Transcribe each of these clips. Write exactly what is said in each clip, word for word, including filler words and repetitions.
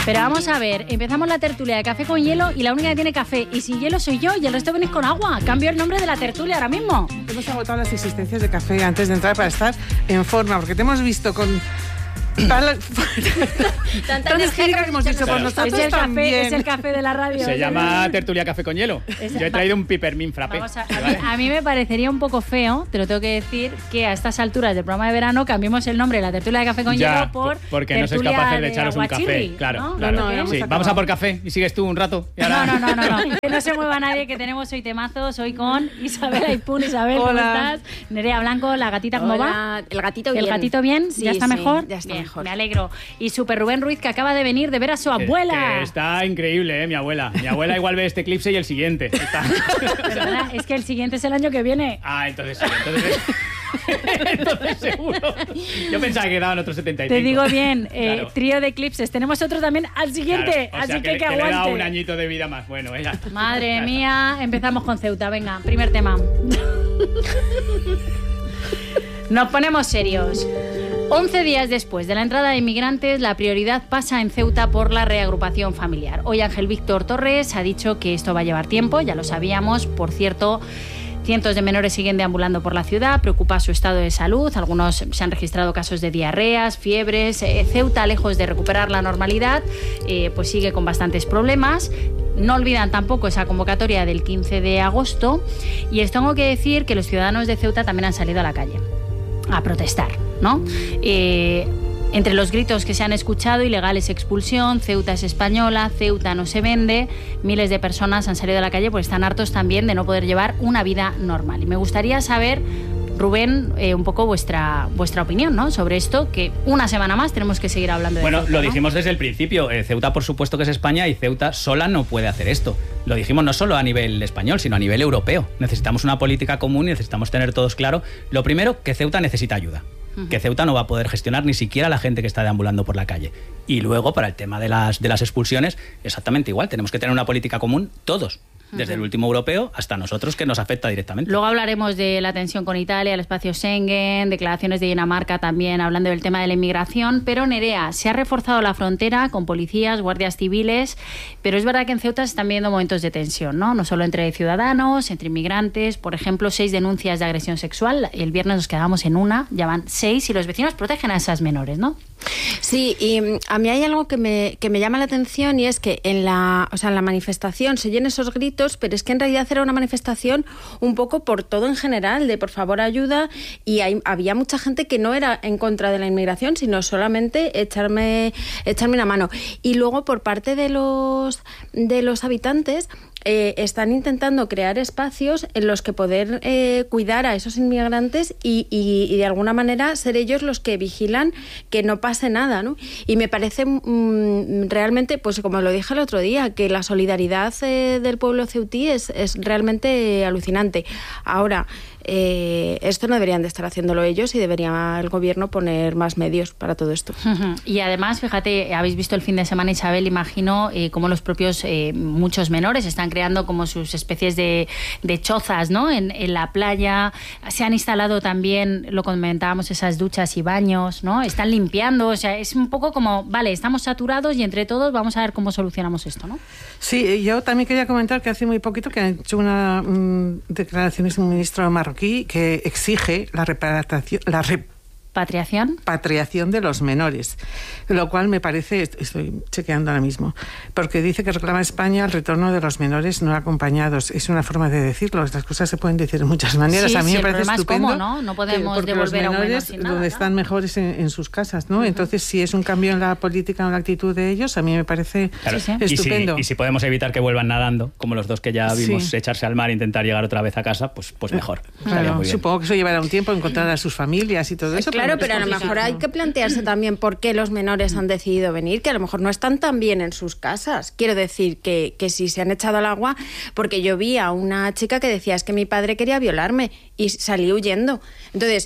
Pero vamos a ver, empezamos la tertulia de café con hielo y la única que tiene café y sin hielo soy yo y el resto venís con agua. Cambio el nombre de la tertulia ahora mismo. Hemos agotado las existencias de café antes de entrar para estar en forma, porque te hemos visto con... Tan energética que hemos dicho, pues nosotros es el también. Café, es el café de la radio. Se llama tertulia café con hielo. Es, Yo he traído un peppermint frappé. Vamos a, a, mí, a mí me parecería un poco feo, te lo tengo que decir, que a estas alturas del programa de verano cambiemos el nombre de la tertulia de café con ya, hielo por porque no sois capaces de echaros un café. Claro, ¿no? claro. No, no, sí. Vamos a por café y sigues tú un rato. Y ahora... No, no, no, no, no. Que no se mueva nadie, que tenemos hoy temazos, hoy con Isabel Aipún. Isabel, ¿cómo Hola. estás? Nerea Blanco, la gatita, ¿cómo Hola. va? El gatito bien. ¿El gatito bien? Sí, ¿Ya está sí, mejor? ya está bien, mejor. Me alegro. Y Super Rubén Ruiz, que acaba de venir de ver a su Que, abuela. que está increíble, ¿eh? Mi abuela. Mi abuela igual ve este eclipse y el siguiente. Está... Perdona, es que el siguiente es el año que viene. Ah, entonces sí, entonces... entonces seguro. Yo pensaba que quedaban otros setenta y cinco. Te digo bien, eh, Claro. trío de eclipses. Tenemos otro también al siguiente, Claro, o así sea, que que, que, que le da aguante. un añito de vida más. Bueno, ya. Madre mía, empezamos con Ceuta. Venga, primer tema. Nos ponemos serios. once días después de la entrada de inmigrantes, la prioridad pasa en Ceuta por la reagrupación familiar. Hoy Ángel Víctor Torres ha dicho que esto va a llevar tiempo, ya lo sabíamos. Por cierto, cientos de menores siguen deambulando por la ciudad, preocupa su estado de salud, algunos se han registrado casos de diarreas, fiebres. Eh, Ceuta, lejos de recuperar la normalidad, eh, pues sigue con bastantes problemas. No olvidan tampoco esa convocatoria del quince de agosto y les tengo que decir que los ciudadanos de Ceuta también han salido a la calle a protestar, ¿no? Eh, entre los gritos que se han escuchado, ilegal es expulsión, Ceuta es española, Ceuta no se vende, miles de personas han salido a la calle porque están hartos también de no poder llevar una vida normal. Y me gustaría saber, Rubén, eh, un poco vuestra vuestra opinión, ¿no?, sobre esto, que una semana más tenemos que seguir hablando de Bueno, Ceuta, lo ¿no? dijimos desde el principio. Eh, Ceuta, por supuesto que es España y Ceuta sola no puede hacer esto. Lo dijimos no solo a nivel español, sino a nivel europeo. Necesitamos una política común y necesitamos tener todos claro. Lo primero, que Ceuta necesita ayuda. Uh-huh. Que Ceuta no va a poder gestionar ni siquiera a la gente que está deambulando por la calle. Y luego, para el tema de las, de las expulsiones, exactamente igual. Tenemos que tener una política común todos. Desde el último europeo hasta nosotros, que nos afecta directamente. Luego hablaremos de la tensión con Italia, el espacio Schengen, declaraciones de Dinamarca también hablando del tema de la inmigración. Pero, Nerea, se ha reforzado la frontera con policías, guardias civiles, pero es verdad que en Ceuta se están viendo momentos de tensión, ¿no? No solo entre ciudadanos, entre inmigrantes. Por ejemplo, seis denuncias de agresión sexual. El viernes nos quedamos en una, ya van seis, y los vecinos protegen a esas menores, ¿no? Sí, y a mí hay algo que me, que me llama la atención y es que en la, o sea, en la manifestación se oyen esos gritos, pero es que en realidad era una manifestación un poco por todo en general, de por favor ayuda, y hay, había mucha gente que no era en contra de la inmigración, sino solamente echarme, echarme una mano. Y luego por parte de los, de los habitantes, Eh, están intentando crear espacios en los que poder eh, cuidar a esos inmigrantes y, y, y de alguna manera ser ellos los que vigilan que no pase nada, ¿no? Y me parece mmm, realmente, pues como lo dije el otro día, que la solidaridad eh, del pueblo ceutí es, es realmente alucinante. Ahora, eh, esto no deberían de estar haciéndolo ellos y debería el gobierno poner más medios para todo esto. Y además, fíjate, habéis visto el fin de semana, Isabel, imagino, eh, cómo los propios, eh, muchos menores están creando como sus especies de, de chozas, ¿no?, en, en la playa. Se han instalado también, lo comentábamos, esas duchas y baños, ¿no? Están limpiando, o sea, es un poco como, vale, estamos saturados y entre todos vamos a ver cómo solucionamos esto, ¿no? Sí, yo también quería comentar que hace muy poquito que ha hecho una mmm, declaraciones un ministro marroquí que exige la reparación, la rep ¿Patriación? Patriación de los menores, lo cual me parece, estoy chequeando ahora mismo, porque dice que reclama España el retorno de los menores no acompañados. Es una forma de decirlo, las cosas se pueden decir de muchas maneras. Sí, a mí sí, me parece estupendo. Es cómo, ¿no? No podemos que, devolver los a un menor menores sin nada, donde ¿no? están mejores en, en sus casas, ¿no? Uh-huh. Entonces, si es un cambio en la política o en la actitud de ellos, a mí me parece Claro. Sí, sí. estupendo. Y si, y si podemos evitar que vuelvan nadando, como los dos que ya vimos Sí. echarse al mar e intentar llegar otra vez a casa, pues, pues mejor. Estaría Claro, muy bien. supongo que eso llevará un tiempo encontrar a sus familias y todo eso. Claro, pero a lo es mejor hay que plantearse también por qué los menores han decidido venir, que a lo mejor no están tan bien en sus casas. Quiero decir que, que si se han echado al agua, porque yo vi a una chica que decía, es que mi padre quería violarme y salí huyendo. Entonces,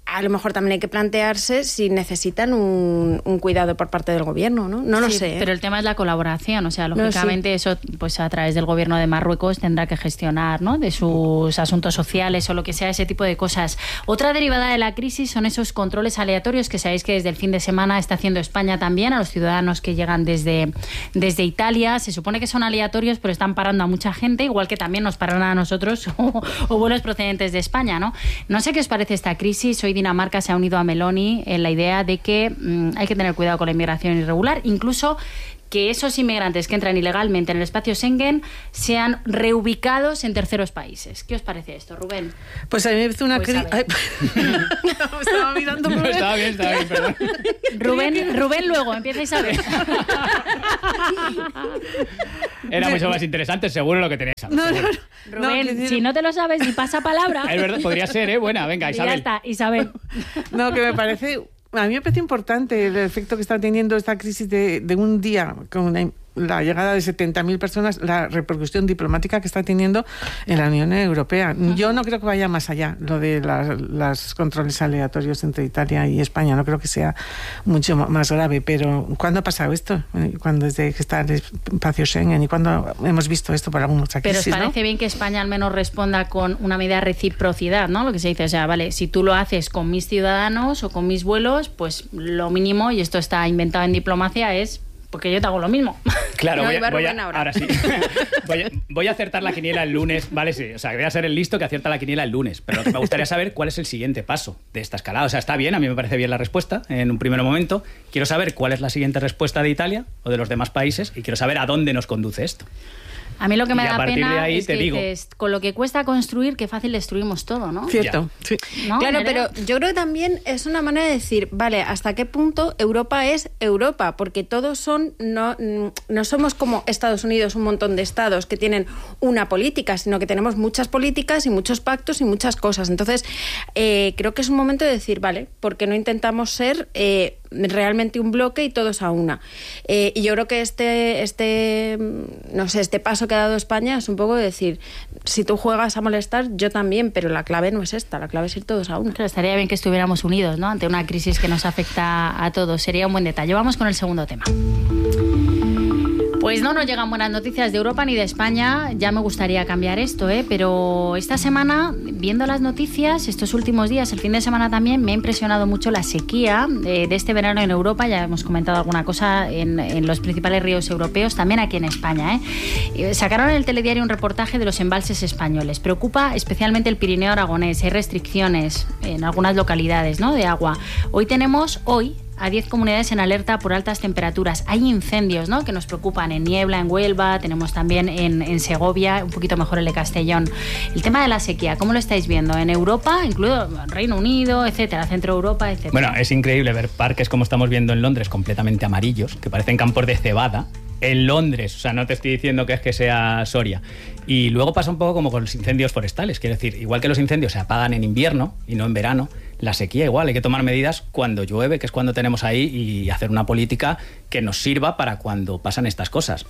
a lo mejor también hay que plantearse si necesitan un, un cuidado por parte del gobierno, ¿no? No lo sí, sé. ¿eh? Pero el tema es la colaboración, o sea, lógicamente no, sí. eso pues a través del gobierno de Marruecos tendrá que gestionar, ¿no? De sus asuntos sociales o lo que sea, ese tipo de cosas. Otra derivada de la crisis son esos controles aleatorios que sabéis que desde el fin de semana está haciendo España también a los ciudadanos que llegan desde, desde Italia. Se supone que son aleatorios, pero están parando a mucha gente, igual que también nos paran a nosotros o, o vuelos procedentes de España, ¿no? No sé qué os parece esta crisis. Hoy Dinamarca se ha unido a Meloni en la idea de que mmm, hay que tener cuidado con la inmigración irregular, incluso que esos inmigrantes que entran ilegalmente en el espacio Schengen sean reubicados en terceros países. ¿Qué os parece esto, Rubén? Pues a mí me parece una crisis... no, estaba mirando no, estaba bien, estaba bien, perdón. Rubén, Rubén luego, empieza Isabel. Era mucho más interesante, seguro, lo que tenéis. No, no, no. Rubén, no, decir... si no te lo sabes, ni pasa palabra. Es verdad, podría ser, ¿eh? Buena, venga, Isabel. Y ya está, Isabel. No, que me parece... A mí me parece importante el efecto que está teniendo esta crisis de, de un día con una, la llegada de setenta mil personas, la repercusión diplomática que está teniendo en la Unión Europea. Yo no creo que vaya más allá lo de los controles aleatorios entre Italia y España. No creo que sea mucho más grave. Pero ¿cuándo ha pasado esto? ¿Cuándo desde que está el espacio Schengen? ¿Y cuándo hemos visto esto por alguna otra crisis? Pero os parece ¿no? bien que España al menos responda con una medida de reciprocidad, ¿no? Lo que se dice, o sea, vale, si tú lo haces con mis ciudadanos o con mis vuelos, pues lo mínimo, y esto está inventado en diplomacia, es porque yo te hago lo mismo. Claro, no, voy, a, voy a, ahora. ahora sí. voy, a, voy a acertar la quiniela el lunes, vale, sí. O sea, voy a ser el listo que acierta la quiniela el lunes. Pero lo que me gustaría saber cuál es el siguiente paso de esta escalada. O sea, está bien, a mí me parece bien la respuesta en un primer momento. Quiero saber cuál es la siguiente respuesta de Italia o de los demás países y quiero saber a dónde nos conduce esto. A mí lo que me y da a partir pena de ahí es te que digo, dices, con lo que cuesta construir, qué fácil destruimos todo, ¿no? Cierto, sí. ¿No? Claro, ¿Verdad? pero yo creo que también es una manera de decir, vale, ¿hasta qué punto Europa es Europa? Porque todos son, no, no somos como Estados Unidos, un montón de estados que tienen una política, sino que tenemos muchas políticas y muchos pactos y muchas cosas. Entonces, eh, creo que es un momento de decir, vale, ¿por qué no intentamos ser eh, realmente un bloque y todos a una? Eh, y yo creo que este, este, no sé, este paso que ha dado España es un poco de decir, si tú juegas a molestar, yo también, pero la clave no es esta, la clave es ir todos a una. Claro, estaría bien que estuviéramos unidos, ¿no? Ante una crisis que nos afecta a todos. Sería un buen detalle. Vamos con el segundo tema. Pues no nos llegan buenas noticias de Europa ni de España. Ya me gustaría cambiar esto, ¿eh? Pero esta semana, viendo las noticias, estos últimos días, el fin de semana también, me ha impresionado mucho la sequía de, de este verano en Europa. Ya hemos comentado alguna cosa en, en los principales ríos europeos, también aquí en España, ¿eh? Sacaron en el telediario un reportaje de los embalses españoles. Preocupa especialmente el Pirineo aragonés. Hay restricciones en algunas localidades, ¿no?, de agua. Hoy tenemos, hoy... a diez comunidades en alerta por altas temperaturas. Hay incendios, ¿no?, que nos preocupan en Niebla, en Huelva, tenemos también en, en Segovia, un poquito mejor el de Castellón. El tema de la sequía, ¿cómo lo estáis viendo? En Europa, incluido Reino Unido, etcétera, Centro Europa, etcétera. Bueno, es increíble ver parques como estamos viendo en Londres, completamente amarillos, que parecen campos de cebada. En Londres, o sea, no te estoy diciendo que es que sea Soria. Y luego pasa un poco como con los incendios forestales, quiero decir, igual que los incendios se apagan en invierno y no en verano, la sequía igual, hay que tomar medidas cuando llueve, que es cuando tenemos ahí, y hacer una política que nos sirva para cuando pasan estas cosas.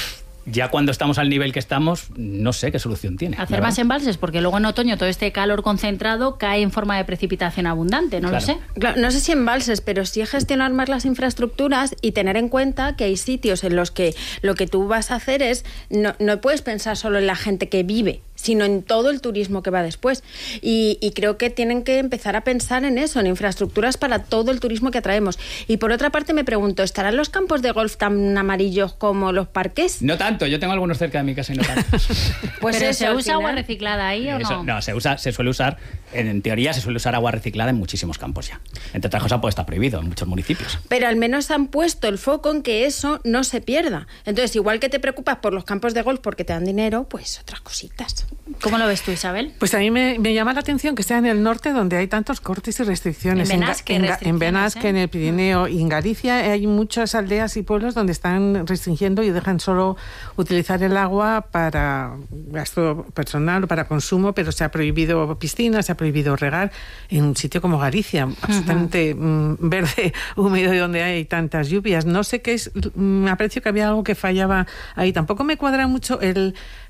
Ya cuando estamos al nivel que estamos, no sé qué solución tiene. Hacer más embalses, porque luego en otoño todo este calor concentrado cae en forma de precipitación abundante, no claro. lo sé. Claro, no sé si embalses, pero sí gestionar más las infraestructuras y tener en cuenta que hay sitios en los que lo que tú vas a hacer es, no, no puedes pensar solo en la gente que vive, sino en todo el turismo que va después. Y, y creo que tienen que empezar a pensar en eso, en infraestructuras para todo el turismo que atraemos. Y por otra parte me pregunto, ¿estarán los campos de golf tan amarillos como los parques? No tanto, yo tengo algunos cerca de mi casa y no tanto. Pues ¿Pero eso, se usa final. agua reciclada ahí o Eso, no? no, se usa, se suele usar, en teoría se suele usar agua reciclada en muchísimos campos ya. Entre otras cosas, pues está prohibido en muchos municipios. Pero al menos han puesto el foco en que eso no se pierda. Entonces, igual que te preocupas por los campos de golf porque te dan dinero, pues otras cositas. ¿Cómo lo ves tú, Isabel? Pues a mí me, me llama la atención que sea en el norte donde hay tantos cortes y restricciones. En Benasque, en, restricciones, en, Benasque ¿eh? en el Pirineo y en Galicia hay muchas aldeas y pueblos donde están restringiendo y dejan solo utilizar el agua para gasto personal o para consumo, pero se ha prohibido piscinas, se ha prohibido regar en un sitio como Galicia, uh-huh. absolutamente mm, verde, húmedo y donde hay tantas lluvias. No sé qué es, me ha parecido que había algo que fallaba ahí. Tampoco me cuadra mucho el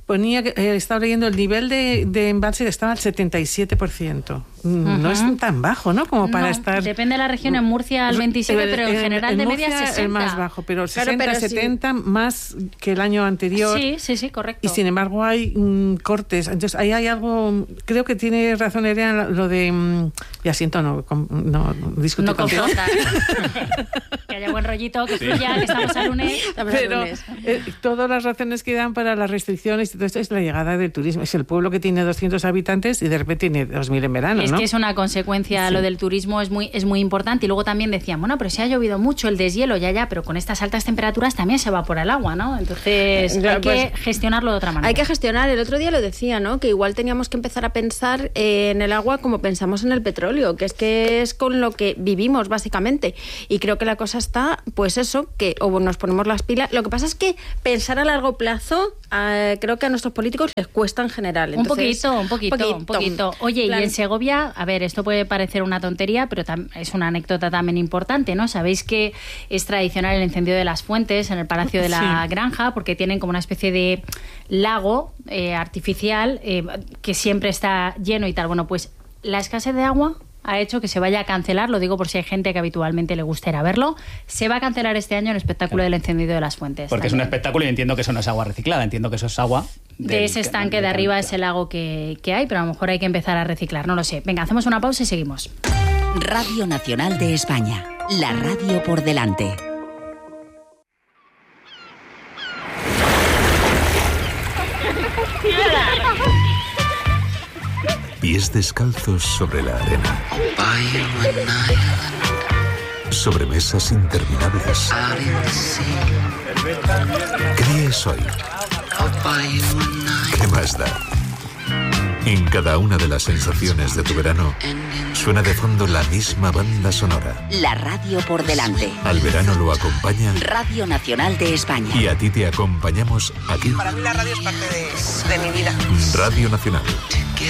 ponía que eh, estaba leyendo el nivel de, de embalse que estaba al setenta y siete por ciento. Uh-huh. No es tan bajo, ¿no? Como para no, estar... Depende de la región, en Murcia al veintisiete, pero en, en general en de media Murcia sesenta. El más bajo, pero claro, sesenta, pero setenta sí. más que el año anterior. Sí, sí, sí, correcto. Y sin embargo hay mm, cortes. Entonces ahí hay algo, creo que tiene razón Nerea, lo de... Mm, ya siento, no, no discutir no contigo. Que haya buen rollito, que fluya, que estamos al lunes. Pero eh, todas las razones que dan para las restricciones y todo esto es la llegada del turismo. Es el pueblo que tiene doscientos habitantes y de repente tiene dos mil en verano, es ¿no? que es una consecuencia, sí. Lo del turismo es muy, es muy importante. Y luego también decían, bueno, pero si ha llovido mucho, el deshielo, ya, ya, pero con estas altas temperaturas también se evapora el agua, ¿no? Entonces claro, hay pues, que gestionarlo de otra manera. Hay que gestionar. El otro día lo decía, ¿no? Que igual teníamos que empezar a pensar eh, en el agua como pensamos en el petróleo, que es que es con lo que vivimos, básicamente. Y creo que la cosa está, pues eso, que o nos ponemos las pilas. Lo que pasa es que pensar a largo plazo, eh, creo que a nuestros políticos les cuesta en general. Entonces, un poquito, un poquito, poquito, un poquito. Oye, claro. Y en Segovia, a ver, esto puede parecer una tontería, pero tam- es una anécdota también importante, ¿no? Sabéis que es tradicional el encendido de las fuentes en el Palacio de la sí. Granja, porque tienen como una especie de lago eh, artificial eh, que siempre está lleno y tal. Bueno, pues la escasez de agua ha hecho que se vaya a cancelar, lo digo por si hay gente que habitualmente le gusta ir a verlo, se va a cancelar este año el espectáculo del encendido de las fuentes. Porque también. Es un espectáculo y entiendo que eso no es agua reciclada, entiendo que eso es agua... De ese estanque de, de arriba es el lago que, que hay, pero a lo mejor hay que empezar a reciclar, no lo sé. Venga, hacemos una pausa y seguimos. Radio Nacional de España, la radio por delante. Pies descalzos sobre la arena. Sobre mesas interminables. ¿Qué es hoy? ¿Qué más da? En cada una de las sensaciones de tu verano suena de fondo la misma banda sonora. La radio por delante. Al verano lo acompaña Radio Nacional de España. Y a ti te acompañamos aquí. Para mí la radio es parte de, de mi vida. Radio Nacional.